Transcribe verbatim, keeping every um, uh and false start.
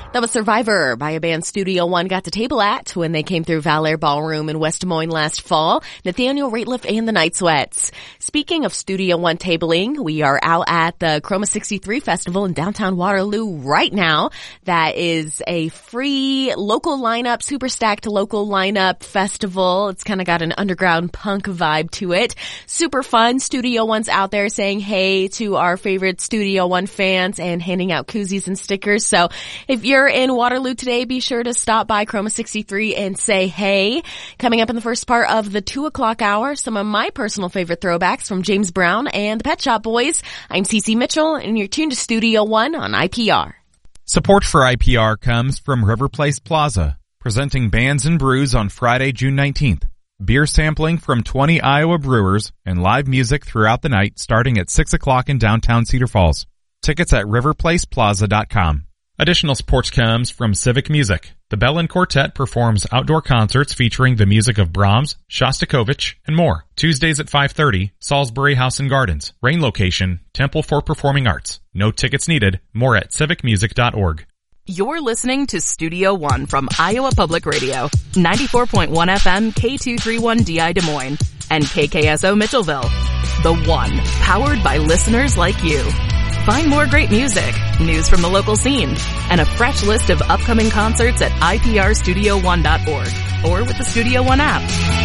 That was Survivor by a band Studio One got to table at when they came through Valor Ballroom in West Des Moines last fall. Nathaniel Rateliff and the Night Sweats. Speaking of Studio One tabling, we are out at the Chroma sixty-three Festival in downtown Waterloo right now. That is a free local lineup, super stacked local lineup festival. It's kind of got an underground punk vibe to it. Super fun. Studio One's out there saying hey to our favorite Studio One fans and handing out koozies and stickers. So if you're in Waterloo today, be sure to stop by Chroma sixty-three and say hey. Coming up in the first part of the two o'clock hour, some of my personal favorite throwbacks from James Brown and the Pet Shop Boys. I'm Cece Mitchell, and you're tuned to Studio One on I P R. Support for I P R comes from River Place Plaza, presenting Bands and Brews on Friday, June nineteenth. Beer sampling from twenty Iowa brewers and live music throughout the night starting at six o'clock in downtown Cedar Falls. Tickets at river place plaza dot com. Additional support comes from Civic Music. The Bellin Quartet performs outdoor concerts featuring the music of Brahms, Shostakovich, and more. Tuesdays at five thirty, Salisbury House and Gardens. Rain location, Temple for Performing Arts. No tickets needed. More at civic music dot org. You're listening to Studio One from Iowa Public Radio, ninety-four point one F M K two thirty-one D I Des Moines, and K K S O Mitchellville. The One, powered by listeners like you. Find more great music, news from the local scene, and a fresh list of upcoming concerts at I P R studio one dot org or with the Studio One app.